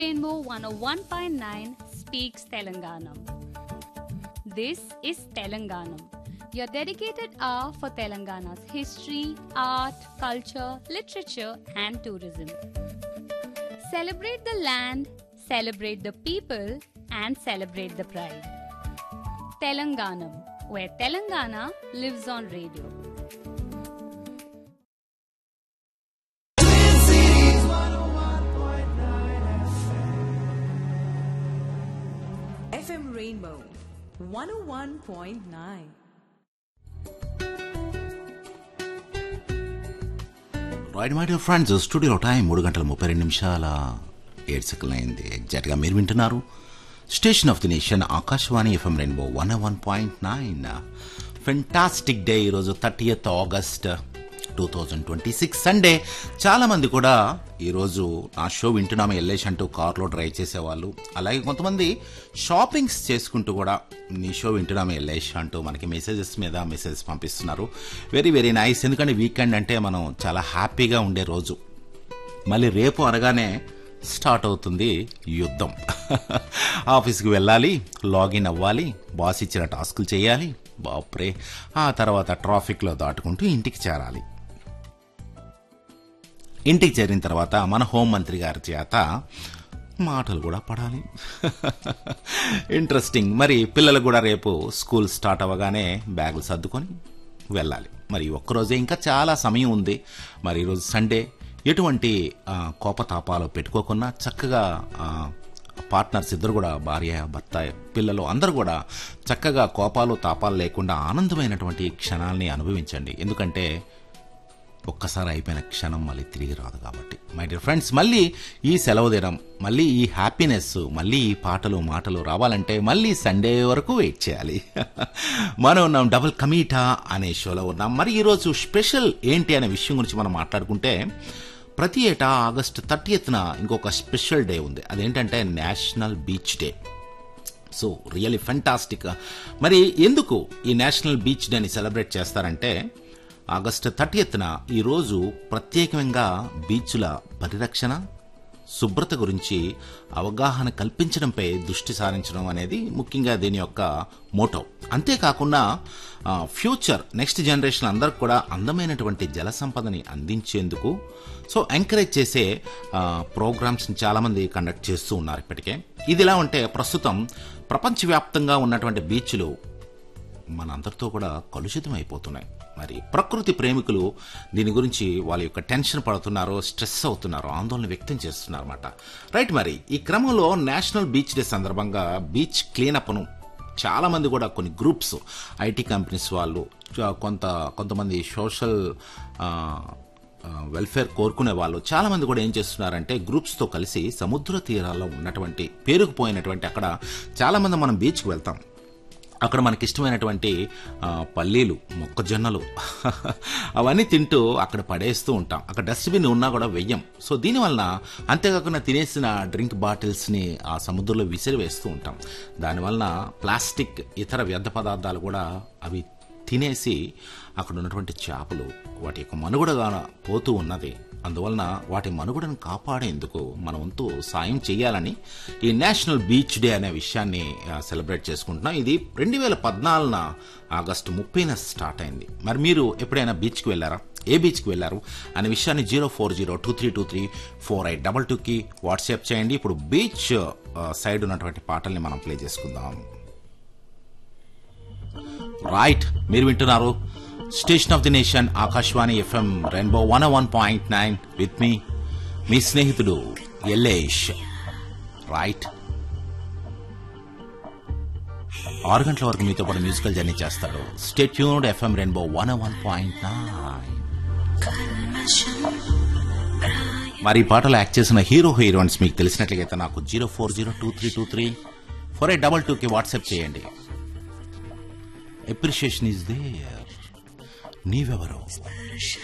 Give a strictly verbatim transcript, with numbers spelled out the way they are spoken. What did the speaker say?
Rainbow one oh one point nine speaks Telanganam. This is Telanganam, your dedicated hour for Telangana's history, art, culture, literature, and tourism. Celebrate the land, celebrate the people, and celebrate the pride. Telanganam, where Telangana lives on radio. F M Rainbow one oh one point nine. Right my dear friends, స్టూడియోలో time మూడు గంటల ముప్పై రెండు నిమిషాల ఏడు సెకండ్లు అయింది. ఎగ్జాక్ట్గా మీరు వింటున్నారు station of the nation Akashvani FM rainbow one one point nine. Fantastic day ఈరోజు thirtieth August two thousand twenty six Sunday. చాలామంది కూడా ఈరోజు నా షో వింటున్నాము ఎల్లేష్ అంటూ కార్లో డ్రైవ్ చేసేవాళ్ళు, అలాగే కొంతమంది షాపింగ్స్ చేసుకుంటూ కూడా నీ షో వింటున్నాము ఎల్లేష్ అంటూ మనకి మెసేజెస్ మీద మెసేజెస్ పంపిస్తున్నారు. Very very nice. ఎందుకంటే వీకెండ్ అంటే మనం చాలా హ్యాపీగా ఉండే రోజు. మళ్ళీ రేపు అనగానే స్టార్ట్ అవుతుంది యుద్ధం. ఆఫీస్కి వెళ్ళాలి, లాగిన్ అవ్వాలి, బాస్ ఇచ్చిన టాస్కులు చేయాలి, బాప్రే, ఆ తర్వాత ట్రాఫిక్లో దాటుకుంటూ ఇంటికి చేరాలి. ఇంటికి చేరిన తర్వాత మన హోంమంత్రి గారి చేత మాటలు కూడా పడాలి. ఇంట్రెస్టింగ్. మరి పిల్లలు కూడా రేపు స్కూల్ స్టార్ట్ అవ్వగానే బ్యాగులు సర్దుకొని వెళ్ళాలి. మరి ఒక్కరోజే ఇంకా చాలా సమయం ఉంది. మరి ఈరోజు సండే ఎటువంటి కోపతాపాలు పెట్టుకోకుండా చక్కగా పార్ట్నర్స్ ఇద్దరు కూడా, భార్య భర్త పిల్లలు అందరూ కూడా చక్కగా కోపాలు తాపాలు లేకుండా ఆనందమైనటువంటి క్షణాలని అనుభవించండి. ఎందుకంటే ఒక్కసారి అయిపోయిన క్షణం మళ్ళీ తిరిగి రాదు కాబట్టి. మై డియర్ ఫ్రెండ్స్, మళ్ళీ ఈ సెలవు దినం, మళ్ళీ ఈ హ్యాపీనెస్, మళ్ళీ ఈ పాటలు మాటలు రావాలంటే మళ్ళీ సండే వరకు వెయిట్ చేయాలి. మనం ఉన్నాం డబుల్ కమీటా అనే షోలో ఉన్నాం. మరి ఈరోజు స్పెషల్ ఏంటి అనే విషయం గురించి మనం మాట్లాడుకుంటే, ప్రతి ఏటా ఆగస్టు థర్టీయత్న ఇంకొక స్పెషల్ డే ఉంది. అదేంటంటే national beach day. So really fantastic. మరి ఎందుకు ఈ నేషనల్ బీచ్ డేని సెలబ్రేట్ చేస్తారంటే, ఆగస్టు థర్టీయత్న ఈరోజు ప్రత్యేకంగా బీచ్ల పరిరక్షణ, శుభ్రత గురించి అవగాహన కల్పించడంపై దృష్టి సారించడం అనేది ముఖ్యంగా దీని యొక్క మోటో. అంతేకాకుండా ఫ్యూచర్ నెక్స్ట్ జనరేషన్ అందరికి కూడా అందమైనటువంటి జల సంపదని అందించేందుకు సో ఎంకరేజ్ చేసే ప్రోగ్రామ్స్ని చాలామంది కండక్ట్ చేస్తూ ఉన్నారు ఇప్పటికే. ఇదిలా ఉంటే ప్రస్తుతం ప్రపంచవ్యాప్తంగా ఉన్నటువంటి బీచ్లు మనందరితో కూడా కలుషితం అయిపోతున్నాయి. మరి ప్రకృతి ప్రేమికులు దీని గురించి వాళ్ళ యొక్క టెన్షన్ పడుతున్నారు, స్ట్రెస్ అవుతున్నారు, ఆందోళన వ్యక్తం చేస్తున్నారు అన్నమాట. రైట్. మరి ఈ క్రమంలో నేషనల్ బీచ్ డే సందర్భంగా బీచ్ క్లీనప్ను చాలా మంది కూడా కొన్ని గ్రూప్స్, ఐటీ కంపెనీస్ వాళ్ళు, కొంత కొంతమంది సోషల్ వెల్ఫేర్ కోరుకునే వాళ్ళు చాలా మంది కూడా ఏం చేస్తున్నారంటే గ్రూప్స్తో కలిసి సముద్ర తీరాల్లో ఉన్నటువంటి పేరుకుపోయినటువంటి, అక్కడ చాలా మంది మనం బీచ్కి వెళ్తాం, అక్కడ మనకి ఇష్టమైనటువంటి పల్లీలు, మొక్కజొన్నలు అవన్నీ తింటూ అక్కడ పడేస్తూ ఉంటాం. అక్కడ డస్ట్బిన్ ఉన్నా కూడా వెయ్యం. సో దీనివలన అంతేకాకుండా తినేసిన డ్రింక్ బాటిల్స్ని ఆ సముద్రంలో విసిరివేస్తూ ఉంటాం. దానివలన ప్లాస్టిక్, ఇతర వ్యర్థ పదార్థాలు కూడా అవి తినేసి అక్కడ ఉన్నటువంటి చేపలు వాటి యొక్క మనుగడగా పోతూ ఉన్నది. అందువలన వాటి మనుగడను కాపాడేందుకు మన వంతు సాయం చేయాలని ఈ నేషనల్ బీచ్ డే అనే విషయాన్ని సెలబ్రేట్ చేసుకుంటున్నాం. ఇది రెండు వేల పద్నాలుగున ఆగస్టు ముప్పైన స్టార్ట్ అయింది. మరి మీరు ఎప్పుడైనా బీచ్కి వెళ్ళారా? ఏ బీచ్కి వెళ్ళారు అనే విషయాన్ని zero four zero two three two three four eight double టూకి వాట్సాప్ చేయండి. ఇప్పుడు బీచ్ సైడ్ ఉన్నటువంటి పాటల్ని మనం ప్లే చేసుకుందాం. రైట్, మీరు వింటున్నారు station of the nation Akashvani FM rainbow one one point nine with me, మీ స్నేహితుడు ఎల్లేష్. రైట్, ఆరు గంటల వరకు మీతో పాటు మ్యూజికల్ జర్నీ చేస్తాడు. Stay tuned FM rainbow one one point nine. మరి ఈ పాటలో యాక్ట్ చేసిన హీరో హీరోయిన్స్ మీకు తెలిసినట్లయితే నాకు zero four zero two three two three four eight double టూకి వాట్సాప్ చేయండి. Appreciation is there. నీవెవరో